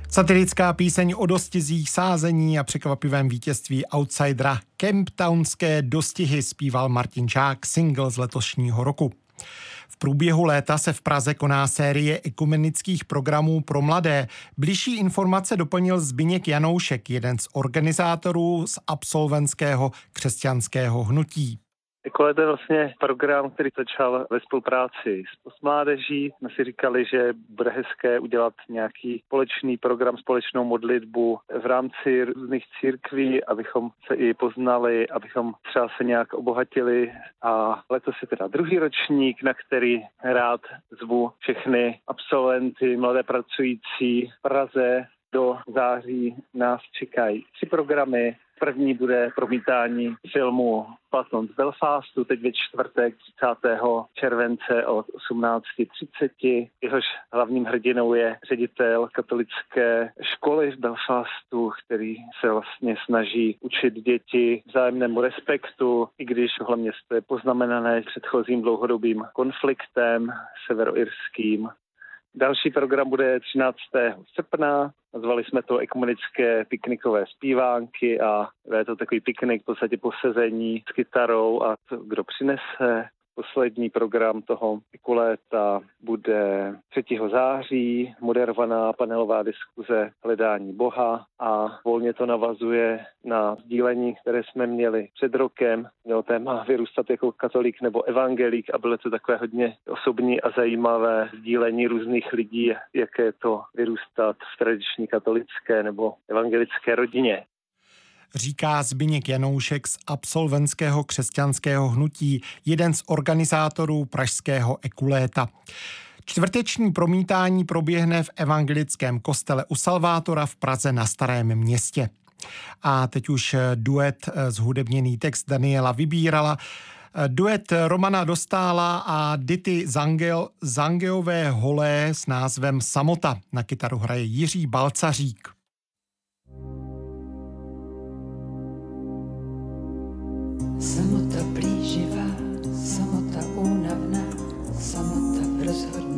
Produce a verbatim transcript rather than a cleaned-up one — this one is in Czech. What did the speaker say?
Satirická píseň o dostizích, sázení a překvapivém vítězství outsidera Kemptownské dostihy zpíval Martin Žák, single z letošního roku. V průběhu léta se v Praze koná série ekumenických programů pro mladé. Bližší informace doplnil Zbyněk Janoušek, jeden z organizátorů z absolventského křesťanského hnutí. Ekuleta je vlastně program, který začal ve spolupráci s postmládeží. My si říkali, že bude hezké udělat nějaký společný program, společnou modlitbu v rámci různých církví, abychom se i poznali, abychom třeba se nějak obohatili. A letos je teda druhý ročník, na který rád zvu všechny absolventy, mladé pracující v Praze. Do září nás čekají tři programy. První bude promítání filmu Platon z Belfastu, teď ve čtvrtek třicátého července od osmnáct třicet. Jehož hlavním hrdinou je ředitel katolické školy v Belfastu, který se vlastně snaží učit děti vzájemnému respektu, i když tohle město je poznamenané předchozím dlouhodobým konfliktem severoirským. Další program bude třináctého srpna. Nazvali jsme to ekumenické piknikové zpívánky a je to takový piknik v podstatě posezení s kytarou a to, kdo přinese. Poslední program toho Ekuléta bude třetího září, moderovaná panelová diskuze Hledání Boha a volně to navazuje na sdílení, které jsme měli před rokem. Mělo téma vyrůstat jako katolík nebo evangelík a bylo to takové hodně osobní a zajímavé sdílení různých lidí, jaké je to vyrůstat v tradiční katolické nebo evangelické rodině. Říká Zbyněk Janoušek z absolventského křesťanského hnutí, jeden z organizátorů pražského Ekuléta. Čtvrteční promítání proběhne v evangelickém kostele u Salvátora v Praze na Starém Městě. A teď už duet zhudebněný text Daniela Vybírala. Duet Romana Dostála a Dity Zangel, Zangeové Holé s názvem Samota. Na kytaru hraje Jiří Balcařík. Samota plíživá, samota únavná, samota v rozhodnutí.